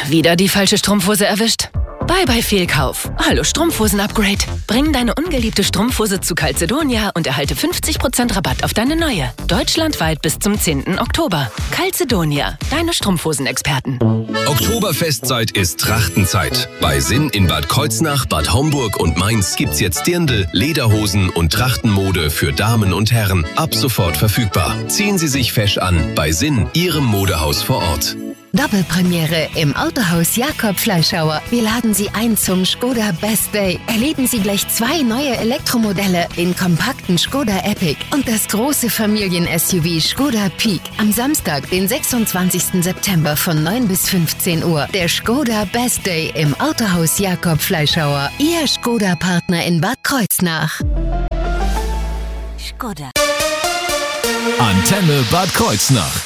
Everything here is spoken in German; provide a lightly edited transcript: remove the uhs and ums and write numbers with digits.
Wieder die falsche Strumpfhose erwischt? Bye bye Fehlkauf. Hallo Strumpfhosen-Upgrade. Bring deine ungeliebte Strumpfhose zu Calzedonia und erhalte 50% Rabatt auf deine neue. Deutschlandweit bis zum 10. Oktober. Calzedonia, deine Strumpfhosenexperten. Oktoberfestzeit ist Trachtenzeit. Bei Sinn in Bad Kreuznach, Bad Homburg und Mainz gibt's jetzt Dirndl, Lederhosen und Trachtenmode für Damen und Herren. Ab sofort verfügbar. Ziehen Sie sich fesch an bei Sinn, Ihrem Modehaus vor Ort. Doppelpremiere im Autohaus Jakob Fleischhauer. Wir laden Sie ein zum Skoda Best Day. Erleben Sie gleich 2 neue Elektromodelle, den kompakten Skoda Epic und das große Familien-SUV Skoda Peak. Am Samstag, den 26. September von 9 bis 15 Uhr. Der Skoda Best Day im Autohaus Jakob Fleischhauer. Ihr Skoda-Partner in Bad Kreuznach. Skoda. Antenne Bad Kreuznach.